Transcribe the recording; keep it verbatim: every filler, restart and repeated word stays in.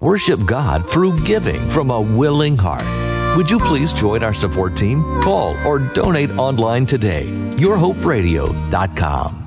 Worship God through giving from a willing heart. Would you please join our support team? Call or donate online today. your hope radio dot com.